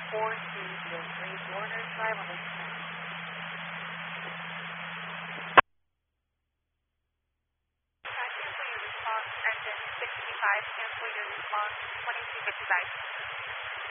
4203, Warner Drive on the cancel your response, engine 65, cancel your response, 2255.